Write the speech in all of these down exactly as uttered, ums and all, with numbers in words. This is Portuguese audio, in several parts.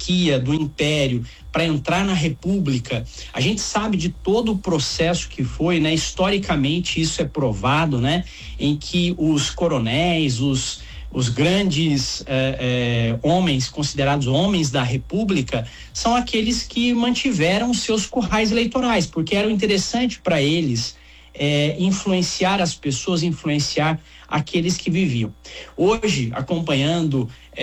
monarquia, do império, para entrar na república, a gente sabe de todo o processo que foi, né? Historicamente isso é provado, né? Em que os coronéis, os, os grandes eh, eh, homens, considerados homens da república, são aqueles que mantiveram seus currais eleitorais, porque era interessante para eles eh, influenciar as pessoas, influenciar aqueles que viviam. Hoje, acompanhando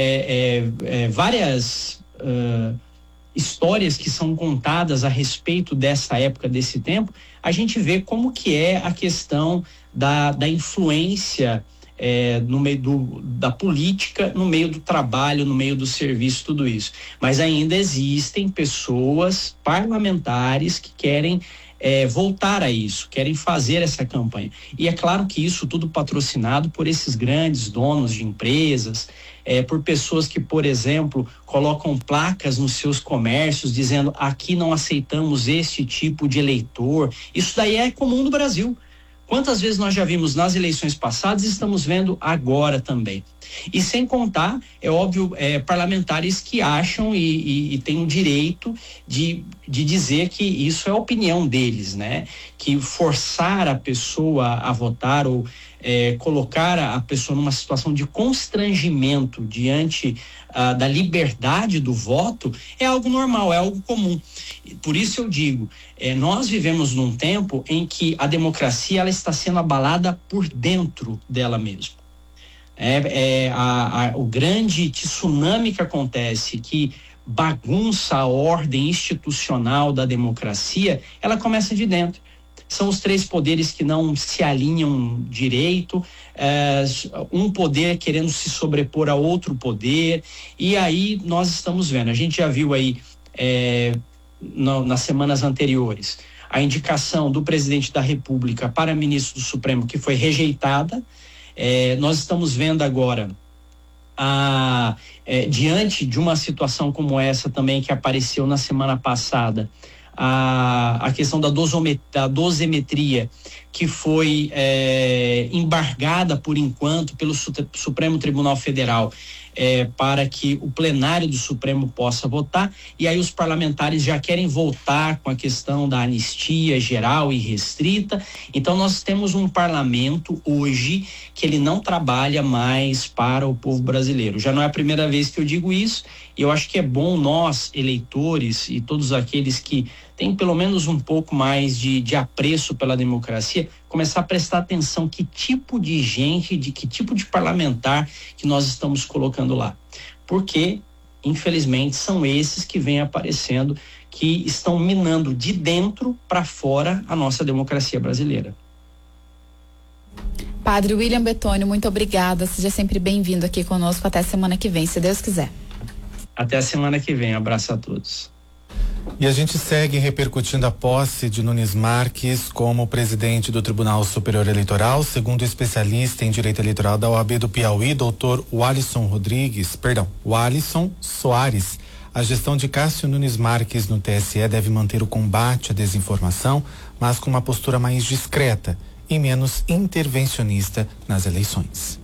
eh, eh, várias uh, histórias que são contadas a respeito dessa época, desse tempo, a gente vê como que é a questão da, da influência é, no meio do, da política, no meio do trabalho, no meio do serviço, tudo isso. Mas ainda existem pessoas parlamentares que querem É, voltar a isso, querem fazer essa campanha. E é claro que isso tudo patrocinado por esses grandes donos de empresas, é, por pessoas que, por exemplo, colocam placas nos seus comércios dizendo: aqui não aceitamos este tipo de eleitor. Isso daí é comum no Brasil. Quantas vezes nós já vimos nas eleições passadas e estamos vendo agora também. E sem contar, é óbvio, é, parlamentares que acham e, e, e têm o direito de, de dizer que isso é a opinião deles, né? Que forçar a pessoa a votar ou é, colocar a pessoa numa situação de constrangimento diante ah, da liberdade do voto é algo normal, é algo comum. Por isso eu digo, é, nós vivemos num tempo em que a democracia ela está sendo abalada por dentro dela mesma. É, é a, a, o grande tsunami que acontece, que bagunça a ordem institucional da democracia, ela começa de dentro. São os três poderes que não se alinham direito, é, um poder querendo se sobrepor a outro poder, e aí nós estamos vendo, a gente já viu aí é, no, nas semanas anteriores, a indicação do presidente da República para ministro do Supremo, que foi rejeitada. É, nós estamos vendo agora, a, é, diante de uma situação como essa também que apareceu na semana passada, a, a questão da, dosomet, da dosimetria, que foi é, embargada por enquanto pelo Supremo Tribunal Federal, é, para que o plenário do Supremo possa votar, e aí os parlamentares já querem voltar com a questão da anistia geral e restrita. Então nós temos um parlamento hoje que ele não trabalha mais para o povo brasileiro. Já não é a primeira vez que eu digo isso, e eu acho que é bom nós, eleitores, e todos aqueles que têm pelo menos um pouco mais de, de apreço pela democracia, começar a prestar atenção que tipo de gente, de que tipo de parlamentar que nós estamos colocando lá. Porque, infelizmente, são esses que vêm aparecendo, que estão minando de dentro para fora a nossa democracia brasileira. Padre William Bettoni, muito obrigada. Seja sempre bem-vindo aqui conosco. Até semana que vem, se Deus quiser. Até a semana que vem. Abraço a todos. E a gente segue repercutindo a posse de Nunes Marques como presidente do Tribunal Superior Eleitoral. Segundo o especialista em direito eleitoral da O A B do Piauí, doutor Walisson Rodrigues, perdão, Walisson Soares, a gestão de Cássio Nunes Marques no T S E deve manter o combate à desinformação, mas com uma postura mais discreta e menos intervencionista nas eleições.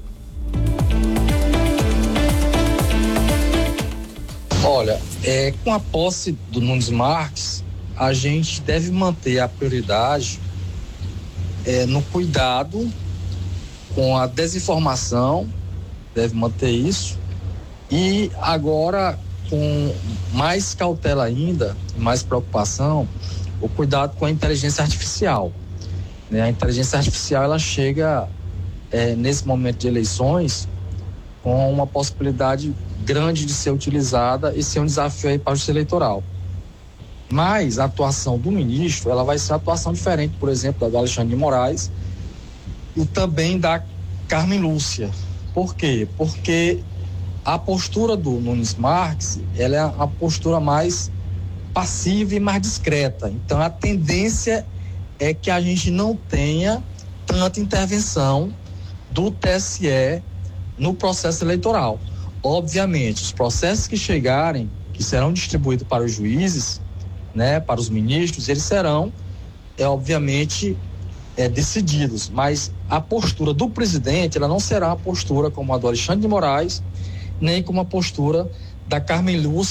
Olha, é, com a posse do Nunes Marques, a gente deve manter a prioridade é, no cuidado com a desinformação, deve manter isso, e agora com mais cautela ainda, mais preocupação, o cuidado com a inteligência artificial. Né? A inteligência artificial ela chega é, nesse momento de eleições com uma possibilidade grande de ser utilizada e ser um desafio aí para a justiça eleitoral. Mas a atuação do ministro, ela vai ser uma atuação diferente, por exemplo, da do Alexandre de Moraes e também da Carmen Lúcia. Por quê? Porque a postura do Nunes Marques, ela é a postura mais passiva e mais discreta. Então a tendência é que a gente não tenha tanta intervenção do T S E no processo eleitoral. Obviamente, os processos que chegarem, que serão distribuídos para os juízes, né, para os ministros, eles serão, é, obviamente, é, decididos. Mas a postura do presidente, ela não será a postura como a do Alexandre de Moraes, nem como a postura da Carmen Lúcia,